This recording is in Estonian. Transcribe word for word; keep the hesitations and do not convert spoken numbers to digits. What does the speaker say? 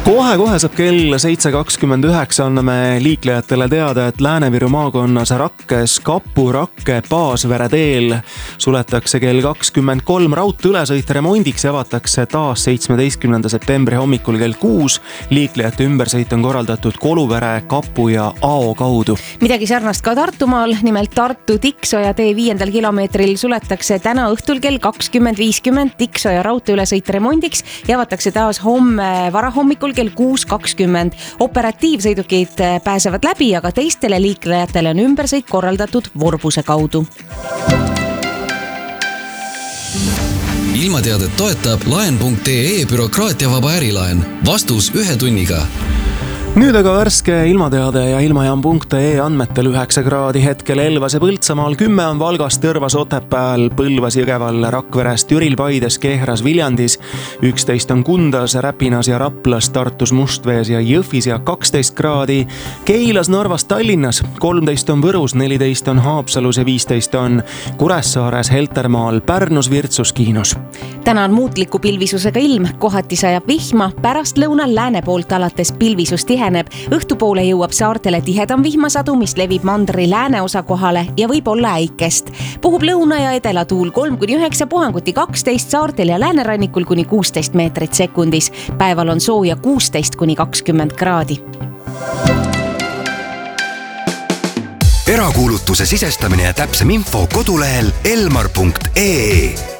Kohe-kohe saab kell seitse kakskümmend üheksa, anname liiklejatele teada, et Lääne-Viru maakonnas Rakkes Kapu-Rakke Paasvere teel suletakse kell kakskümmend kolm raudtee ülesõit remondiks ja avatakse taas seitsmeteistkümnenda septembri hommikul kell kuus. Liiklejate ümbersõit on korraldatud Koluvere, Kapu ja Ao kaudu. Midagi sarnast ka Tartumaal, nimelt Tartu Tiksoja tee viiendal kilomeetril suletakse täna õhtul kell kakskümmend viiskümmend Tiksoja raudtee ülesõit remondiks ja avatakse taas homme varahommikul kell kuus kakskümmend. Operatiivsõidukid pääsevad läbi, aga teistele liiklejatele on ümbersõit korraldatud Vorbuse kaudu. Ilmateadet toetab laen punkt ee bürokraatiavaba ärilaen. Vastus ühe tunniga. Nüüd aga värske ilmateade ja ilmajaam punkt ee andmetel üheksa kraadi hetkel Elvas ja Põltsamaal, kümme on Valgas, Tõrvas, Otepääl, Põlvas, Jõgeval, Rakveres, Türil, Paides, Kehras, Viljandis, üksteist on Kundas, Räpinas ja Raplas, Tartus, Mustvees ja Jõhvis ja kaksteist kraadi, Keilas, Narvas, Tallinnas, kolmteist on Võrus, neliteist on Haapsalus ja viisteist on Kuressaares, Heltermaal, Pärnus, Virtsus, Kiinus. Täna on muutliku pilvisusega ilm, kohati sajab vihma, pärast lõunal lääne poolt alates pilvisus tihe. Õhtupoole jõuab saartele tihedam vihmasadu, mis levib mandri lääneosa kohale ja võib olla äikest. Puhub lõuna ja edela tuul kolm kuni üheksa, puhanguti kaksteist, saartel ja läänerannikul kuni kuusteist meetrit sekundis. Päeval on sooja kuusteist kuni kakskümmend kraadi. Erakuulutuse sisestamine ja täpsem info kodulehel elmar punkt ee.